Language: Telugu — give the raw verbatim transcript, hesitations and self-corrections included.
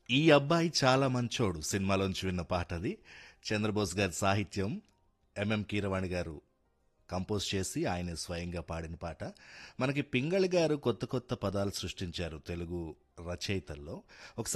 ఈ అబ్బాయి చాలా మంచోడు సినిమాలోంచి విన్న పాట అది. చంద్రబోస్ గారి సాహిత్యం, ఎంఎం కీరవాణి గారు కంపోజ్ చేసి ఆయన స్వయంగా పాడిన పాట. మనకి పింగళి గారు కొత్త కొత్త పదాలు సృష్టించారు తెలుగు రచయితల్లో. ఒకసారి